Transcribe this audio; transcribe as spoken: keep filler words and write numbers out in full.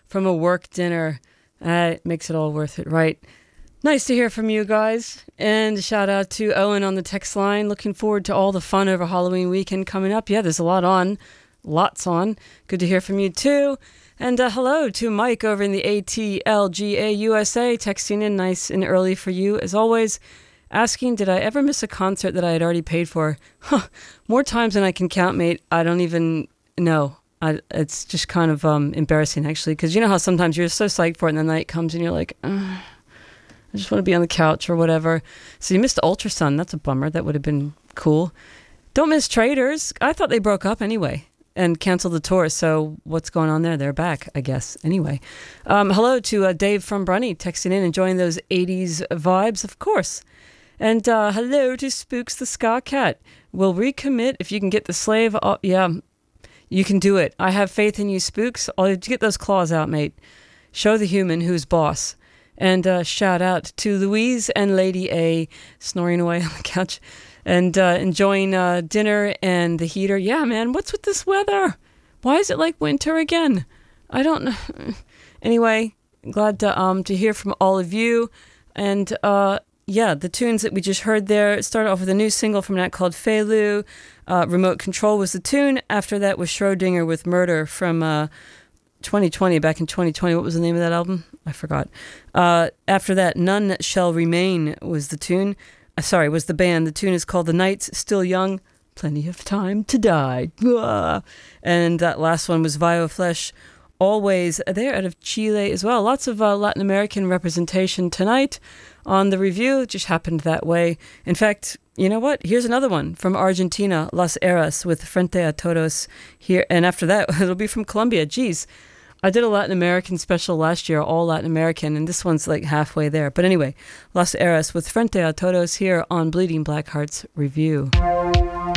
from a work dinner. Uh, it makes it all worth it, right? Nice to hear from you guys. And a shout out to Owen on the text line. Looking forward to all the fun over Halloween weekend coming up. Yeah, there's a lot on. Lots on. Good to hear from you too. And uh, hello to Mike over in the A T L G A U S A, texting in nice and early for you, as always, asking, did I ever miss a concert that I had already paid for? Huh, more times than I can count, mate. I don't even know. I, it's just kind of um, embarrassing, actually, because you know how sometimes you're so psyched for it, and the night comes and you're like, Ugh. I just want to be on the couch or whatever. So you missed Ultrasun. That's a bummer. That would have been cool. Don't miss Traders. I thought they broke up anyway and canceled the tour. So what's going on there? They're back, I guess. Anyway, um, hello to uh, Dave from Brunny texting in, enjoying those eighties vibes, of course. And uh, hello to Spooks the Ska Cat. Will recommit if you can get the slave. Oh, yeah, you can do it. I have faith in you, Spooks. All you have to get those claws out, mate. Show the human who's boss. And uh, shout out to Louise and Lady A snoring away on the couch and uh, enjoying uh, dinner and the heater. Yeah, man, what's with this weather? Why is it like winter again? I don't know. Anyway, glad to um to hear from all of you. And uh, yeah, the tunes that we just heard there started off with a new single from Nat called Feilu. Uh, Remote Control was the tune. After that was Schrodinger with Murder from Uh, twenty twenty, back in twenty twenty. What was the name of that album? I forgot. Uh, after that, None Shall Remain was the tune. Uh, sorry, was the band. The tune is called The Night's Still Young, Plenty of Time to Die. Blah. And that last one was Vio Flesh, Always. They're out of Chile as well. Lots of uh, Latin American representation tonight on the review. It just happened that way. In fact, you know what? Here's another one from Argentina, Las Eras with Frente a Todos here. And after that, it'll be from Colombia. Geez, I did a Latin American special last year, all Latin American, and this one's like halfway there. But anyway, Las Eras with Frente a Todos here on Bleeding Black Hearts Review.